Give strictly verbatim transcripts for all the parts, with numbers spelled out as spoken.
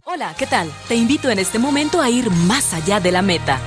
Hola, ¿qué tal? Te invito en este momento a ir más allá de la meta.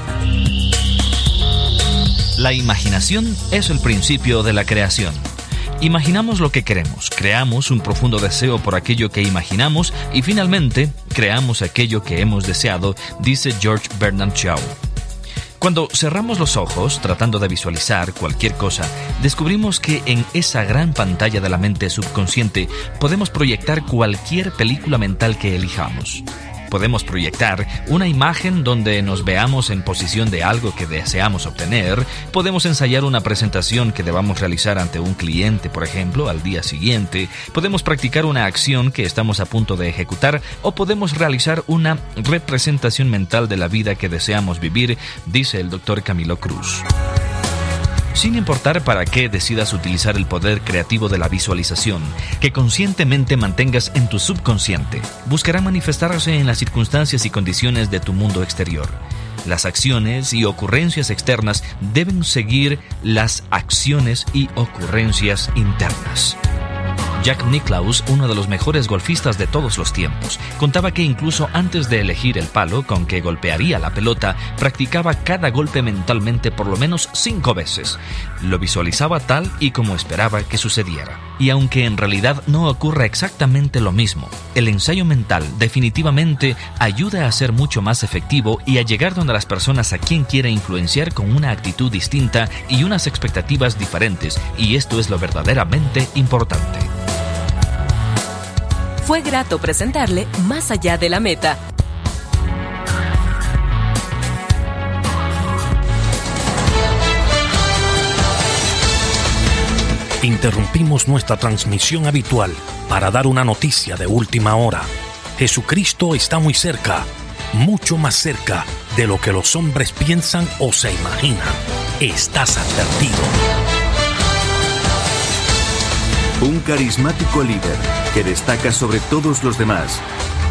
La imaginación es el principio de la creación. Imaginamos lo que queremos, creamos un profundo deseo por aquello que imaginamos y finalmente creamos aquello que hemos deseado, dice George Bernard Shaw. Cuando cerramos los ojos tratando de visualizar cualquier cosa, descubrimos que en esa gran pantalla de la mente subconsciente podemos proyectar cualquier película mental que elijamos. Podemos proyectar una imagen donde nos veamos en posición de algo que deseamos obtener. Podemos ensayar una presentación que debamos realizar ante un cliente, por ejemplo, al día siguiente. Podemos practicar una acción que estamos a punto de ejecutar o podemos realizar una representación mental de la vida que deseamos vivir, dice el doctor Camilo Cruz. Sin importar para qué decidas utilizar el poder creativo de la visualización, que conscientemente mantengas en tu subconsciente, buscará manifestarse en las circunstancias y condiciones de tu mundo exterior. Las acciones y ocurrencias externas deben seguir las acciones y ocurrencias internas. Jack Nicklaus, uno de los mejores golfistas de todos los tiempos, contaba que incluso antes de elegir el palo con que golpearía la pelota, practicaba cada golpe mentalmente por lo menos cinco veces. Lo visualizaba tal y como esperaba que sucediera. Y aunque en realidad no ocurra exactamente lo mismo, el ensayo mental definitivamente ayuda a ser mucho más efectivo y a llegar donde las personas a quien quiere influenciar con una actitud distinta y unas expectativas diferentes, y esto es lo verdaderamente importante. Fue grato presentarle Más allá de la meta. Interrumpimos nuestra transmisión habitual para dar una noticia de última hora. Jesucristo está muy cerca, mucho más cerca de lo que los hombres piensan o se imaginan. Estás advertido. Un carismático líder que destaca sobre todos los demás.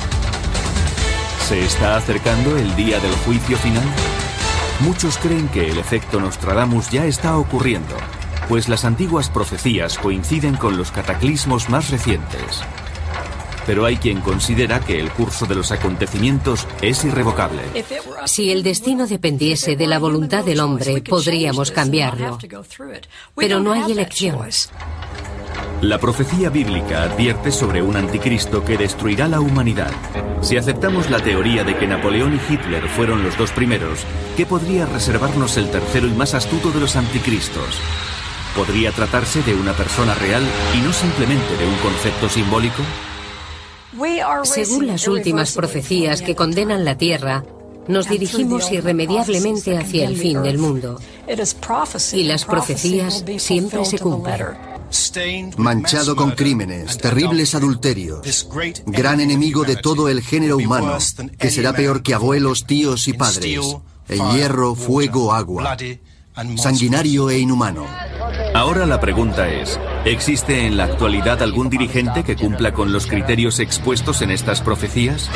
¿Se está acercando el día del juicio final? Muchos creen que el efecto Nostradamus ya está ocurriendo, pues las antiguas profecías coinciden con los cataclismos más recientes. Pero hay quien considera que el curso de los acontecimientos es irrevocable. Si el destino dependiese de la voluntad del hombre, podríamos cambiarlo. Pero no hay elecciones. La profecía bíblica advierte sobre un anticristo que destruirá la humanidad. Si aceptamos la teoría de que Napoleón y Hitler fueron los dos primeros, ¿qué podría reservarnos el tercero y más astuto de los anticristos? ¿Podría tratarse de una persona real y no simplemente de un concepto simbólico? Según las últimas profecías que condenan la Tierra, nos dirigimos irremediablemente hacia el fin del mundo. Y las profecías siempre se cumplen. Manchado con crímenes, terribles adulterios, gran enemigo de todo el género humano, que será peor que abuelos, tíos y padres, en hierro, fuego, agua, sanguinario e inhumano. Ahora la pregunta es, ¿existe en la actualidad algún dirigente que cumpla con los criterios expuestos en estas profecías?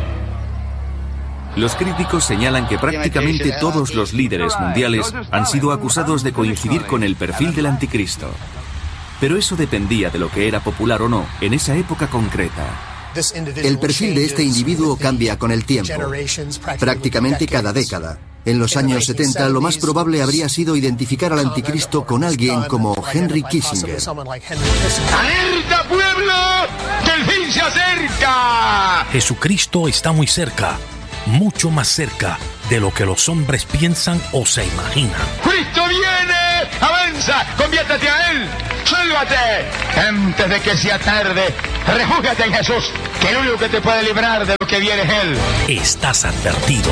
Los críticos señalan que prácticamente todos los líderes mundiales han sido acusados de coincidir con el perfil del anticristo. Pero eso dependía de lo que era popular o no en esa época concreta. El perfil de este individuo cambia con el tiempo, prácticamente cada década. En los años setenta, lo más probable habría sido identificar al anticristo con alguien como Henry Kissinger. ¡Alerta, pueblo! ¡Que el fin se acerca! Jesucristo está muy cerca, mucho más cerca de lo que los hombres piensan o se imaginan. ¡Cristo viene! ¡Avanza! ¡Conviértete a Él! ¡Sálvate! Antes de que sea tarde, refúgiate en Jesús, que el único que te puede librar de lo que viene es Él. Estás advertido.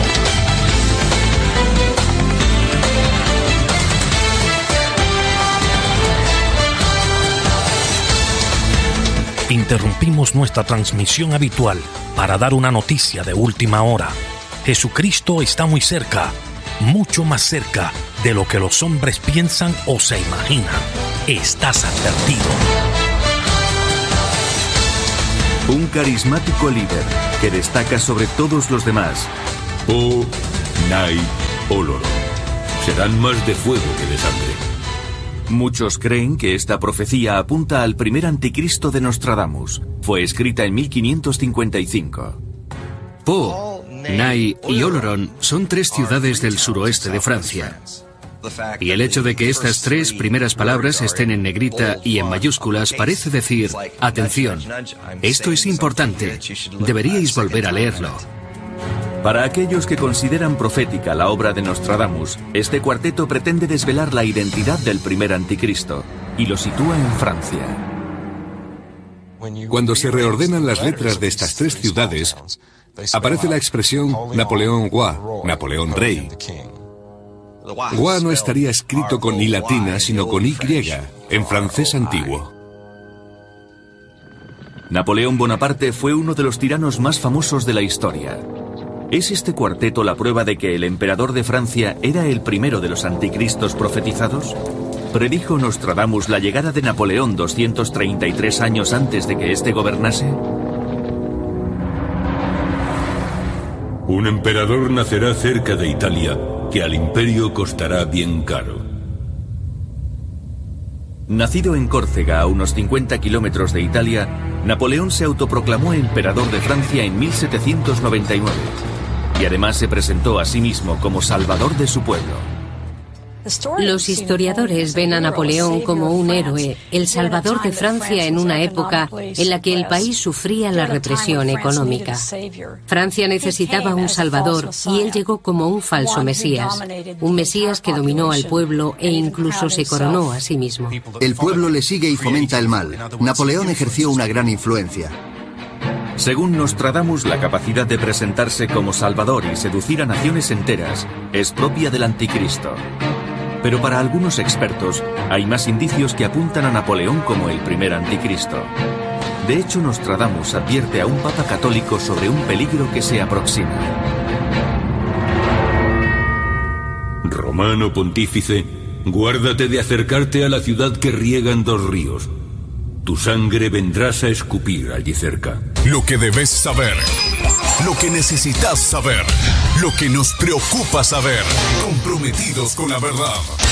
Interrumpimos nuestra transmisión habitual para dar una noticia de última hora. Jesucristo está muy cerca, mucho más cerca de lo que los hombres piensan o se imaginan. Estás advertido. Un carismático líder que destaca sobre todos los demás. Oh, Night Olor. Serán más de fuego que de sangre. Muchos creen que esta profecía apunta al primer anticristo de Nostradamus. Fue escrita en mil quinientos cincuenta y cinco. Pau, Nai y Oloron son tres ciudades del suroeste de Francia. Y el hecho de que estas tres primeras palabras estén en negrita y en mayúsculas parece decir, atención, esto es importante, deberíais volver a leerlo. Para aquellos que consideran profética la obra de Nostradamus, este cuarteto pretende desvelar la identidad del primer anticristo y lo sitúa en Francia. Cuando se reordenan las letras de estas tres ciudades, aparece la expresión Napoleón Roi, Napoleón Rey. Roi no estaría escrito con I latina, sino con Y, en francés antiguo. Napoleón Bonaparte fue uno de los tiranos más famosos de la historia. ¿Es este cuarteto la prueba de que el emperador de Francia era el primero de los anticristos profetizados? ¿Predijo Nostradamus la llegada de Napoleón doscientos treinta y tres años antes de que éste gobernase? Un emperador nacerá cerca de Italia, que al imperio costará bien caro. Nacido en Córcega, a unos cincuenta kilómetros de Italia, Napoleón se autoproclamó emperador de Francia en mil setecientos noventa y nueve. Y además se presentó a sí mismo como salvador de su pueblo. Los historiadores ven a Napoleón como un héroe, el salvador de Francia en una época en la que el país sufría la represión económica. Francia necesitaba un salvador y él llegó como un falso mesías, un mesías que dominó al pueblo e incluso se coronó a sí mismo. El pueblo le sigue y fomenta el mal. Napoleón ejerció una gran influencia. Según Nostradamus, la capacidad de presentarse como salvador y seducir a naciones enteras es propia del anticristo. Pero para algunos expertos, hay más indicios que apuntan a Napoleón como el primer anticristo. De hecho, Nostradamus advierte a un papa católico sobre un peligro que se aproxima. Romano pontífice, guárdate de acercarte a la ciudad que riegan dos ríos. Tu sangre vendrás a escupir allí cerca. Lo que debes saber, lo que necesitas saber, lo que nos preocupa saber. Comprometidos con la verdad.